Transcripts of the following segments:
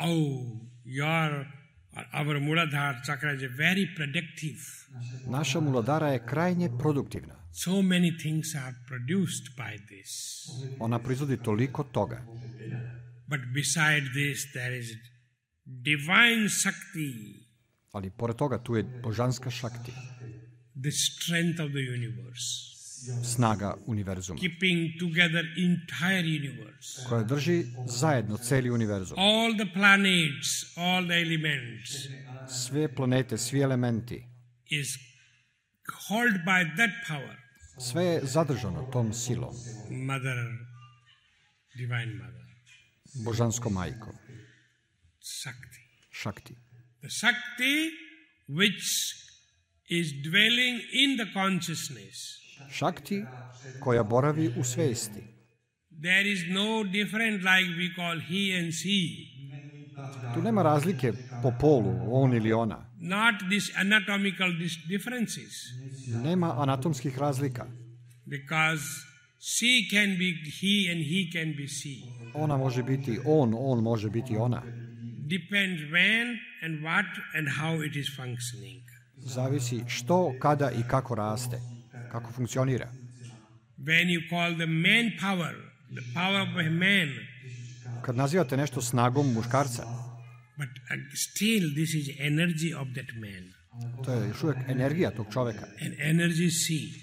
our Muladhara chakra is very productive. Naša Muladhara je krajnje produktivna. So many things are produced by this. Ona proizvodi toliko toga. But beside this there is divine Shakti. Ali pored toga tu je božanska šakti. The strength of the universe. Snaga univerzuma. Keeping together entire universe. Koja drži zajedno celi univerzum. All the planets, all the elements. Sve planete, svi elementi. Is held by that power. Sve je zadržano tom silom. Mother, divine mother. Božanskom majkom. Shakti. Shakti. The Shakti which is dwelling in the consciousness. Shakti koja boravi u svesti. There is no different like we call he and she. Tu nema razlike po polu, on ili ona. Not these anatomical differences. Nema anatomskih razlika. Because she can be he and he can be she. Ona može biti on može biti ona. Depends when and what and how it is functioning. Zavisi što, kada i kako raste, kako funkcionira. When you call the man power, the power of a man. Kad nazivate nešto snagom muškarca. But still this is energy of that man. To je još uvijek energija tog čoveka. And energy she.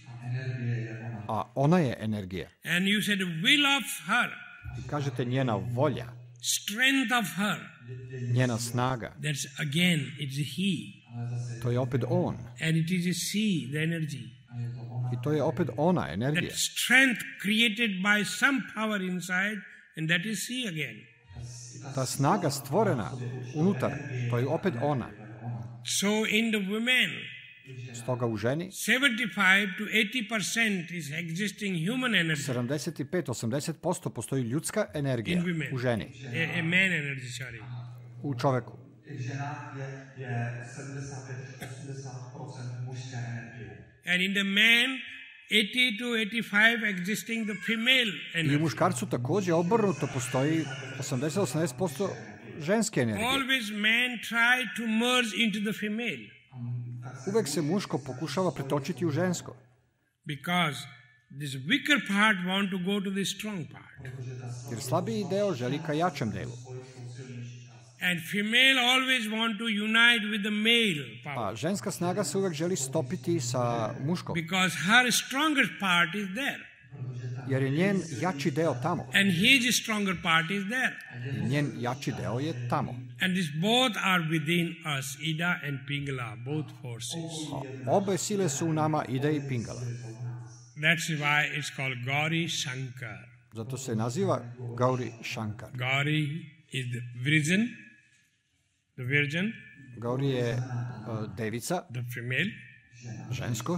A ona je energija. And you said will of her. I kažete njena volja. Strength of her. Njena snaga. That's again, it's he. To je opet on. And it is a she, the energy. I to je opet ona, energija. That strength created by some power inside, and that is she again. Ta snaga stvorena unutar, to je opet ona. So in the women, stoga u ženi 75 to 80% is existing human energy. 75-80% postoji ljudska energija u ženi. A man energy, sorry. U čoveku. And in the man, 80 to 85 existing the female energy. I u muškarcu također obrnuto postoji 80-80% ženske energije. Always man try to merge into the female. Uvek se muško pokušava pretočiti u žensko. Because this weaker part want to go to the strong part. Jer slabiji deo želi ka jačem delu. And female always want to unite with the male power. A ženska snaga se uvek želi stopiti sa muškom. Because her stronger part is there. Jer je njen jači deo tamo. And his stronger part is there. I njen jači deo je tamo. And this both are within us, Ida and Pingala, both forces. Obe sile su u nama, Ida i Pingala. That's why it's called Gauri Shankar. Zato se naziva Gauri Shankar. Gauri is the virgin. Gauri je devica, the female. Žensko.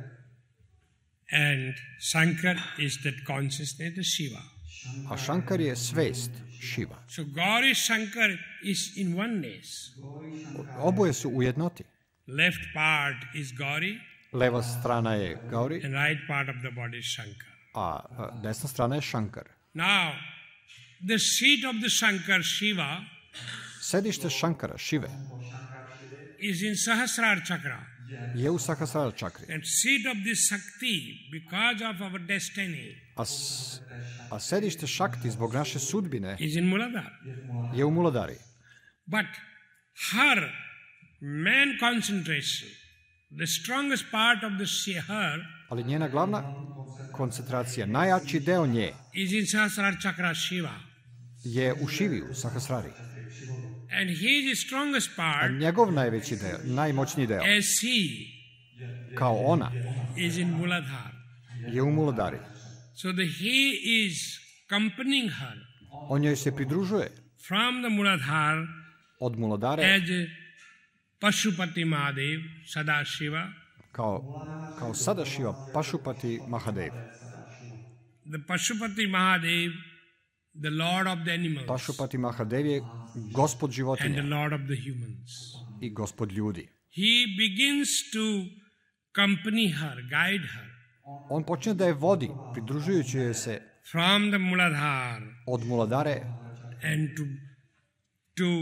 And Shankar is that consciousness, the Shiva. A Shankar je svest, Shiva. So Gauri Shankar is in oneness. Oboje su u jednoti. Left part is Gauri. Leva strana je Gauri. And right part of the body is Shankar. A desna strana je Shankar. Now, the seat of the Shankar, Shiva, sedište Shankara, Šive, is in Sahasrara chakra. Je u Sahasrara čakri. And seat of this Shakti, because of our destiny, a sedište Shakti zbog naše sudbine is in Muladhara. Je u Muladhari. But her man concentration, the strongest part of the her, ali njena glavna koncentracija, najjači deo nje, is in Sahasrara chakra, Shiva. Je u Šivi, u Sahasrari. And his strongest part, a njegov najveći deo, najmoćniji deo, as he, kao ona, is in Muladhara. Je u Muladhari. So he is accompanying her. On joj se pridružuje. From the Muladhara, od Muladhare, as Pashupati Mahadev, Sadashiva. Kao Sadashiva, Pashupati Mahadev. The Pashupati Mahadev, the Lord of the animals. Pashupati Mahadev je gospod životinja. And the Lord of the humans. I gospod ljudi. He begins to accompany her, guide her. On počne da je vodi, pridružujući joj se from the Muladhara, od Muladhare and to